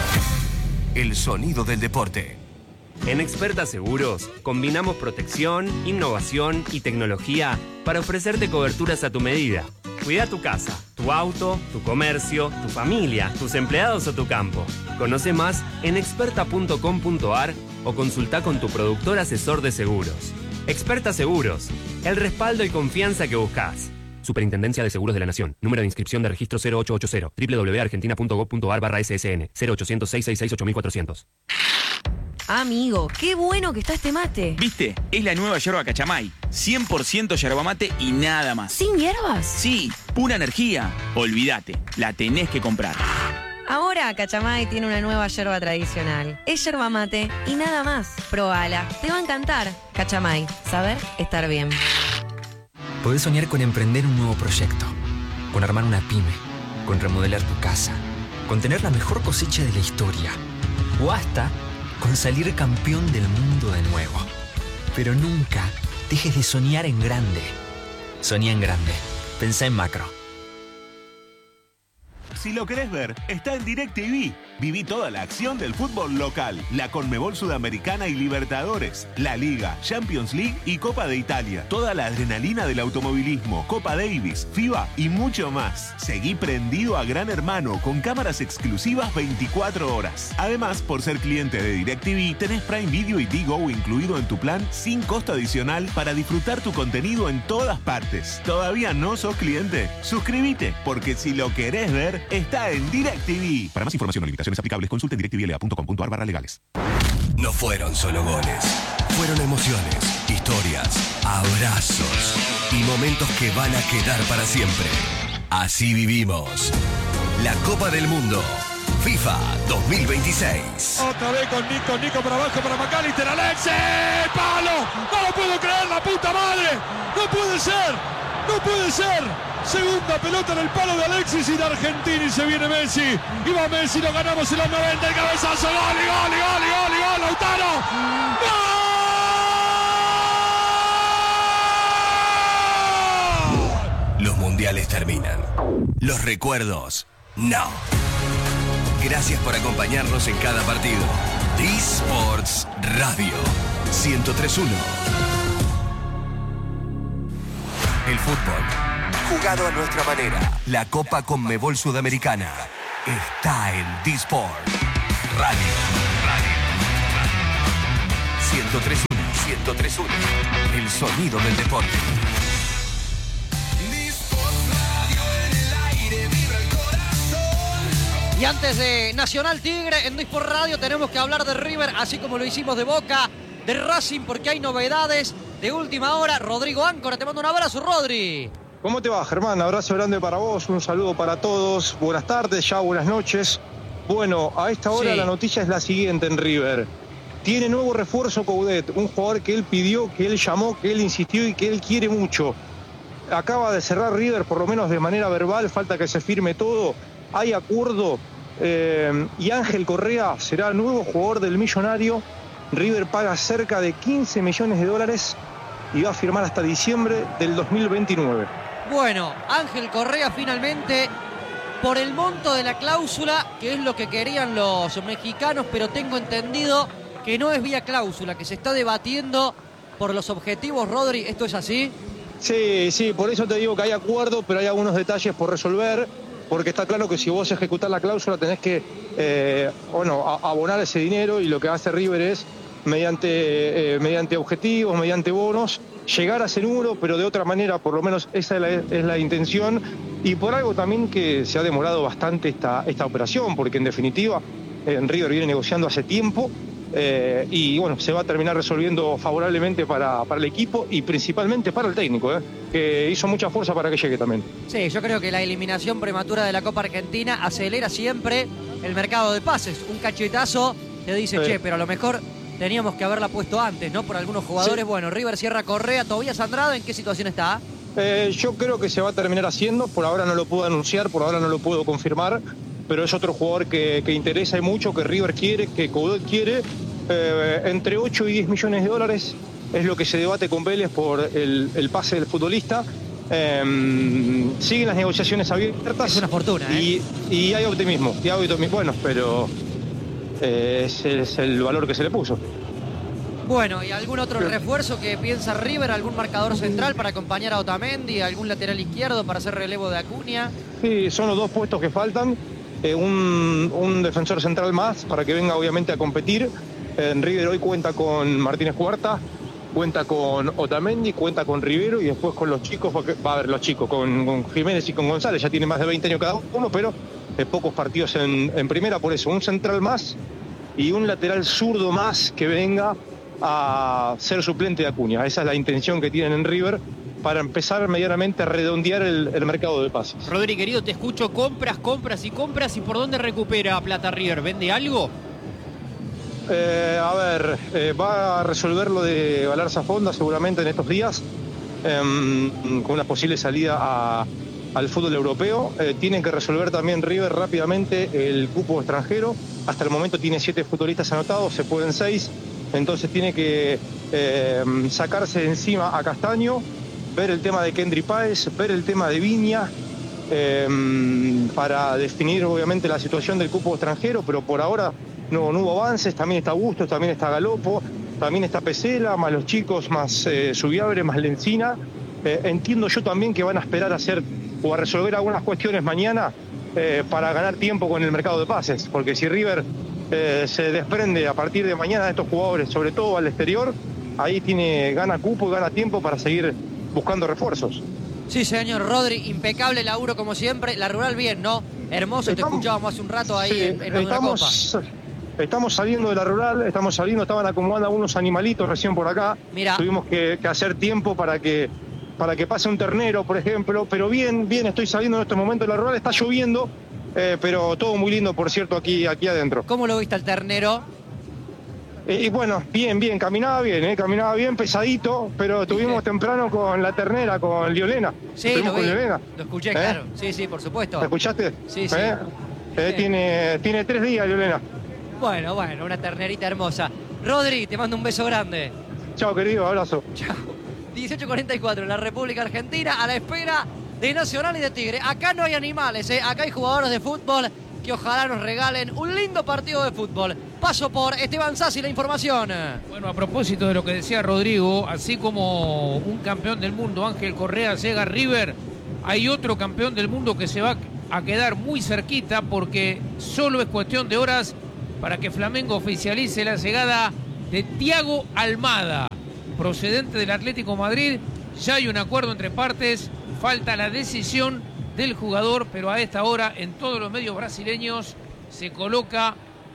[SPEAKER 11] El sonido del deporte.
[SPEAKER 12] En Experta Seguros combinamos protección, innovación y tecnología para ofrecerte coberturas a tu medida. Cuida tu casa, tu auto, tu comercio, tu familia, tus empleados o tu campo. Conoce más en experta.com.ar o consulta con tu productor asesor de seguros. Experta Seguros, el respaldo y confianza que buscas. Superintendencia de Seguros de la Nación. Número de inscripción de registro 0880. www.argentina.gov.ar/ssn. 0800-666-8400.
[SPEAKER 13] Amigo, qué bueno que está este mate.
[SPEAKER 14] ¿Viste? Es la nueva yerba Cachamay. 100% yerba mate y nada más.
[SPEAKER 13] ¿Sin hierbas?
[SPEAKER 14] Sí, pura energía. Olvídate, la tenés que comprar.
[SPEAKER 13] Ahora Cachamay tiene una nueva yerba tradicional. Es yerba mate y nada más. Probala, te va a encantar. Cachamay, saber estar bien.
[SPEAKER 15] Podés soñar con emprender un nuevo proyecto, con armar una pyme, con remodelar tu casa, con tener la mejor cosecha de la historia, o hasta con salir campeón del mundo de nuevo. Pero nunca dejes de soñar en grande. Soñá en grande. Pensá en macro.
[SPEAKER 16] Si lo querés ver, está en DirecTV. Viví toda la acción del fútbol local, la Conmebol Sudamericana y Libertadores, la Liga, Champions League y Copa de Italia. Toda la adrenalina del automovilismo, Copa Davis, FIBA y mucho más. Seguí prendido a Gran Hermano con cámaras exclusivas 24 horas. Además, por ser cliente de DirecTV, tenés Prime Video y Digo incluido en tu plan sin costo adicional para disfrutar tu contenido en todas partes. ¿Todavía no sos cliente? Suscríbete, porque si lo querés ver, está en DirecTV. Para más información o limitaciones aplicables, consulte en directvla.com.ar/legales.
[SPEAKER 11] No fueron solo goles, fueron emociones, historias, abrazos y momentos que van a quedar para siempre. Así vivimos la Copa del Mundo FIFA 2026.
[SPEAKER 17] Otra vez con Nico para abajo para McAllister, Alexis, ¡palo! ¡No lo puedo creer, la puta madre! ¡No puede ser! ¡No puede ser! Segunda pelota en el palo de Alexis y de Argentina y se viene Messi. Y va Messi, lo ganamos en los 90, el cabezazo, gol, Lautaro.
[SPEAKER 11] ¡Gol! Los mundiales terminan. Los recuerdos, no. Gracias por acompañarnos en cada partido. D-Sports Radio 103.1. El fútbol jugado a nuestra manera. La Copa Conmebol Sudamericana está en D-Sport Radio 103.1. El sonido del deporte. D-Sport Radio en el aire, vibra el corazón.
[SPEAKER 1] Y antes de Nacional Tigre en Disport Radio tenemos que hablar de River, así como lo hicimos de Boca, de Racing, porque hay novedades de última hora. Rodrigo Áncora, te mando un abrazo, Rodri.
[SPEAKER 18] ¿Cómo te va, Germán? Abrazo grande para vos, un saludo para todos. Buenas tardes, ya buenas noches. Bueno, a esta hora la noticia es la siguiente en River. Tiene nuevo refuerzo Coudet, un jugador que él pidió, que él llamó, que él insistió y que él quiere mucho. Acaba de cerrar River, por lo menos de manera verbal, falta que se firme todo. Hay acuerdo y Ángel Correa será nuevo jugador del Millonario. River paga cerca de 15 millones de dólares y va a firmar hasta diciembre del 2029.
[SPEAKER 1] Bueno, Ángel Correa finalmente, por el monto de la cláusula, que es lo que querían los mexicanos, pero tengo entendido que no es vía cláusula, que se está debatiendo por los objetivos, Rodri, ¿esto es así?
[SPEAKER 18] Sí, por eso te digo que hay acuerdo, pero hay algunos detalles por resolver, porque está claro que si vos ejecutás la cláusula tenés que abonar ese dinero, y lo que hace River es, mediante objetivos, mediante bonos, llegar a ese número, pero de otra manera, por lo menos esa es la intención, y por algo también que se ha demorado bastante esta operación, porque en definitiva River viene negociando hace tiempo, y bueno, se va a terminar resolviendo favorablemente para el equipo y principalmente para el técnico, que hizo mucha fuerza para que llegue también.
[SPEAKER 1] Sí, yo creo que la eliminación prematura de la Copa Argentina acelera siempre el mercado de pases. Un cachetazo te dice, che, pero a lo mejor teníamos que haberla puesto antes, ¿no? Por algunos jugadores. Sí. Bueno, River cierra Correa, Tobías Andrade, ¿en qué situación está?
[SPEAKER 18] Yo creo que se va a terminar haciendo, por ahora no lo puedo anunciar, por ahora no lo puedo confirmar, pero es otro jugador que interesa y mucho, que River quiere, que Coudet quiere. Entre 8 y 10 millones de dólares es lo que se debate con Vélez por el pase del futbolista. Siguen las negociaciones abiertas.
[SPEAKER 1] Es una fortuna,
[SPEAKER 18] y hay optimismo. Bueno, pero es el valor que se le puso.
[SPEAKER 1] Bueno, ¿y algún otro refuerzo que piensa River? ¿Algún marcador central para acompañar a Otamendi? ¿Algún lateral izquierdo para hacer relevo de Acuña?
[SPEAKER 18] Sí, son los dos puestos que faltan. Un defensor central más para que venga obviamente a competir. River hoy cuenta con Martínez Cuarta, cuenta con Otamendi, cuenta con Rivero y después con los chicos, porque va a haber los chicos, con Jiménez y con González, ya tienen más de 20 años cada uno, pero pocos partidos en primera, por eso un central más y un lateral zurdo más que venga a ser suplente de Acuña. Esa es la intención que tienen en River para empezar medianamente a redondear el mercado de pases.
[SPEAKER 2] Rodri, querido, te escucho, compras, ¿y por dónde recupera plata River? ¿Vende algo?
[SPEAKER 18] Va a resolver lo de Galarza Fonda seguramente en estos días, con una posible salida al fútbol europeo. Tienen que resolver también River rápidamente el cupo extranjero. Hasta el momento tiene 7 futbolistas anotados, se pueden 6, entonces tiene que sacarse de encima a Castaño, ver el tema de Kendry Páez, ver el tema de Viña, para definir obviamente la situación del cupo extranjero, pero por ahora no hubo avances. También está Bustos, también está Galopo, también está Pesela, más los chicos, más Subiabre, más Lencina. Entiendo yo también que van a esperar a hacer o a resolver algunas cuestiones mañana para ganar tiempo con el mercado de pases, porque si River se desprende a partir de mañana de estos jugadores, sobre todo al exterior, ahí gana cupo y gana tiempo para seguir buscando refuerzos.
[SPEAKER 1] Sí, señor Rodri, impecable laburo como siempre. La Rural bien, ¿no? Hermoso, te escuchábamos hace un rato ahí en la Copa.
[SPEAKER 18] Estamos saliendo de la Rural, estaban acomodando algunos animalitos recién por acá.
[SPEAKER 1] Mira.
[SPEAKER 18] Tuvimos que hacer tiempo para que pase un ternero, por ejemplo, pero bien, estoy saliendo en estos momentos de la Rural, está lloviendo, pero todo muy lindo, por cierto, aquí adentro.
[SPEAKER 1] ¿Cómo lo viste al ternero?
[SPEAKER 18] Y bueno, bien, caminaba bien, pesadito, pero estuvimos temprano con la ternera, con Liolena.
[SPEAKER 1] Sí, lo vi, lo escuché, claro. Sí, por supuesto.
[SPEAKER 18] ¿Te escuchaste?
[SPEAKER 1] Sí.
[SPEAKER 18] Tiene 3 días, Liolena.
[SPEAKER 1] Bueno, una ternerita hermosa. Rodri, te mando un beso grande.
[SPEAKER 18] Chao, querido, abrazo.
[SPEAKER 1] Chao. 18:44 en la República Argentina, a la espera de Nacional y de Tigre. Acá no hay animales, acá hay jugadores de fútbol que ojalá nos regalen un lindo partido de fútbol. Paso por Esteban Sassi, la información.
[SPEAKER 7] Bueno, a propósito de lo que decía Rodrigo, así como un campeón del mundo, Ángel Correa, llega a River, hay otro campeón del mundo que se va a quedar muy cerquita, porque solo es cuestión de horas para que Flamengo oficialice la llegada de Thiago Almada, procedente del Atlético Madrid. Ya hay un acuerdo entre partes, falta la decisión del jugador, pero a esta hora en todos los medios brasileños se coloca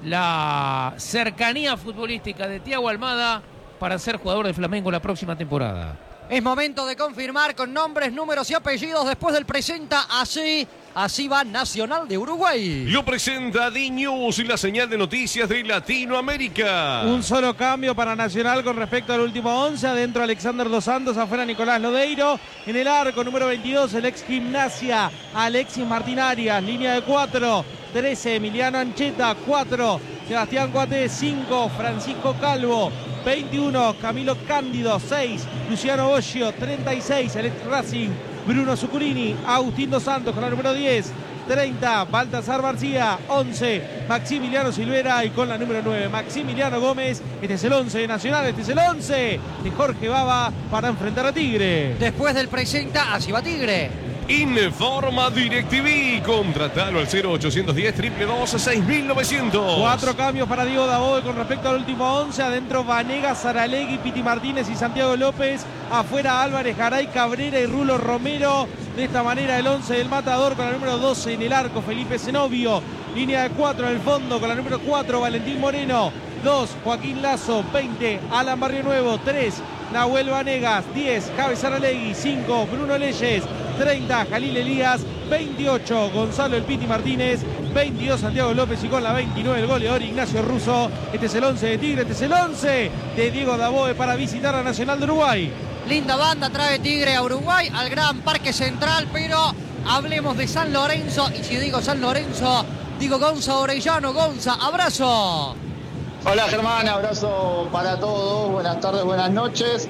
[SPEAKER 7] la cercanía futbolística de Thiago Almada para ser jugador de Flamengo la próxima temporada.
[SPEAKER 1] Es momento de confirmar con nombres, números y apellidos después del presenta así. Así va Nacional de Uruguay.
[SPEAKER 8] Lo presenta D-News y la señal de noticias de Latinoamérica.
[SPEAKER 3] Un solo cambio para Nacional con respecto al último 11. Adentro Alexander Dos Santos, afuera Nicolás Lodeiro. En el arco número 22 el ex Gimnasia Alexis Martín Arias. Línea de 4, 13 Emiliano Ancheta, 4 Sebastián Coaté, 5 Francisco Calvo, 21 Camilo Cándido, 6 Luciano Boggio, 36 el ex Racing Bruno Zucurini, Agustín Dos Santos con la número 10, 30 Baltasar García, 11 Maximiliano Silvera y con la número 9 Maximiliano Gómez. Este es el 11 de Nacional, este es el 11 de Jorge Baba para enfrentar a Tigre.
[SPEAKER 1] Después del presenta, así va Tigre.
[SPEAKER 8] Informa DirecTV. Contratalo al 0810 222 6900.
[SPEAKER 3] 4 cambios para Diego Dabove con respecto al último 11. Adentro Vanegas, Saralegui, Piti Martínez y Santiago López. Afuera Álvarez, Garay, Cabrera y Rulo Romero. De esta manera el 11 del Matador con la número 12 en el arco Felipe Zenobio. Línea de 4 en el fondo con la número 4 Valentín Moreno. 2 Joaquín Lazo, 20 Alan Barrio Nuevo, 3 Nahuel Vanegas, 10 Javi Saralegui, 5 Bruno Leyes, 30 Jalil Elías, 28 Gonzalo El Piti Martínez, 22 Santiago López y con la 29 el goleador Ignacio Russo. Este es el 11 de Tigre, este es el 11 de Diego Dabove para visitar a Nacional de Uruguay.
[SPEAKER 1] Linda banda trae Tigre a Uruguay, al Gran Parque Central, pero hablemos de San Lorenzo. Y si digo San Lorenzo, digo Gonza Orellano. Gonza, abrazo.
[SPEAKER 9] Hola Germán, abrazo para todos, buenas tardes, buenas noches.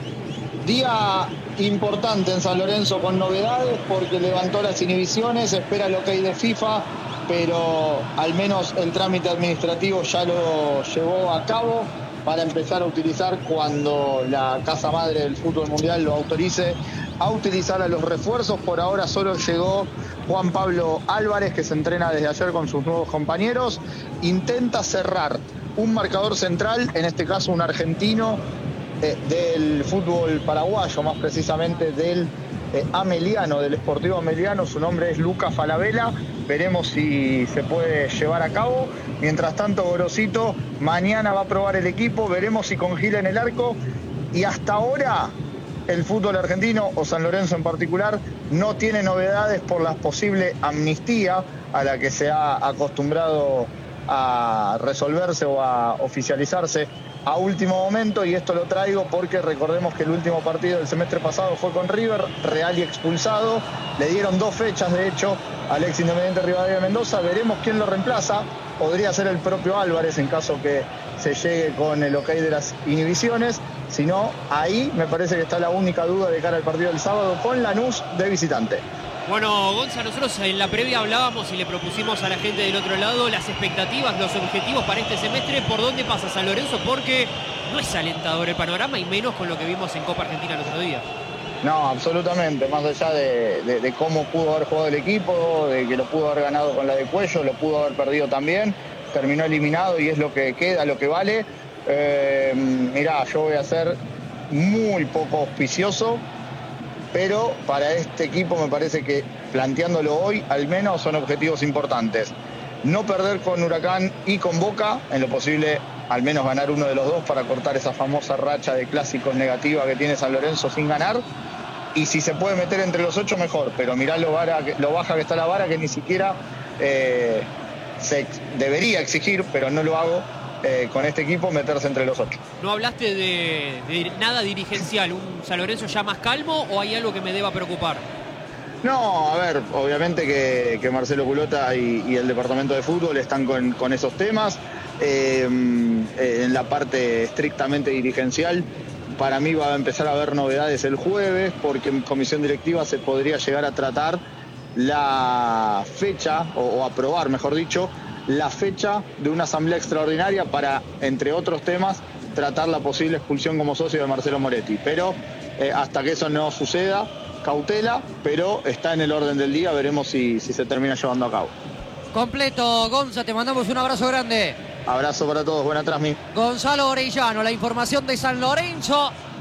[SPEAKER 9] Día importante en San Lorenzo con novedades porque levantó las inhibiciones, espera el ok de FIFA, pero al menos el trámite administrativo ya lo llevó a cabo para empezar a utilizar cuando la Casa Madre del Fútbol Mundial lo autorice a utilizar a los refuerzos. Por ahora solo llegó Juan Pablo Álvarez, que se entrena desde ayer con sus nuevos compañeros. Intenta cerrar un marcador central, en este caso un argentino del fútbol paraguayo, más precisamente del Ameliano, del Sportivo Ameliano. Su nombre es Lucas Falabella. Veremos si se puede llevar a cabo. Mientras tanto, Gorosito mañana va a probar el equipo. Veremos si con Gil en el arco. Y hasta ahora el fútbol argentino, o San Lorenzo en particular, no tiene novedades por la posible amnistía a la que se ha acostumbrado a resolverse o a oficializarse a último momento. Y esto lo traigo porque recordemos que el último partido del semestre pasado fue con River, Real y expulsado. Le dieron 2 fechas, de hecho, al ex Independiente Rivadavia de Mendoza. Veremos quién lo reemplaza. Podría ser el propio Álvarez en caso que se llegue con el ok de las inhibiciones. Si no, ahí me parece que está la única duda de cara al partido del sábado con Lanús de visitante.
[SPEAKER 2] Bueno, Gonza, nosotros en la previa hablábamos y le propusimos a la gente del otro lado las expectativas, los objetivos para este semestre. ¿Por dónde pasa San Lorenzo? Porque no es alentador el panorama, y menos con lo que vimos en Copa Argentina el otro día.
[SPEAKER 9] No, absolutamente. Más allá de cómo pudo haber jugado el equipo, de que lo pudo haber ganado con la de Cuello, lo pudo haber perdido también. Terminó eliminado y es lo que queda, lo que vale. Mirá, yo voy a ser muy poco auspicioso, pero para este equipo me parece que, planteándolo hoy, al menos son objetivos importantes. No perder con Huracán y con Boca, en lo posible al menos ganar uno de los dos para cortar esa famosa racha de clásicos negativa que tiene San Lorenzo sin ganar. Y si se puede meter entre los 8, mejor, pero mirá lo baja que está la vara, que ni siquiera se debería exigir, pero no lo hago. Con este equipo meterse entre los 8.
[SPEAKER 2] ¿No hablaste de nada dirigencial? ¿Un San Lorenzo ya más calmo o hay algo que me deba preocupar?
[SPEAKER 9] No, a ver, obviamente que Marcelo Culota y el departamento de fútbol están con esos temas. En la parte estrictamente dirigencial, para mí va a empezar a haber novedades el jueves, porque en comisión directiva se podría llegar a tratar la fecha, o aprobar, mejor dicho, la fecha de una asamblea extraordinaria para, entre otros temas, tratar la posible expulsión como socio de Marcelo Moretti. Pero hasta que eso no suceda, cautela, pero está en el orden del día, veremos si se termina llevando a cabo.
[SPEAKER 1] Completo, Gonza, te mandamos un abrazo grande.
[SPEAKER 9] Abrazo para todos, buena transmisión.
[SPEAKER 1] Gonzalo Orellano, la información de San Lorenzo.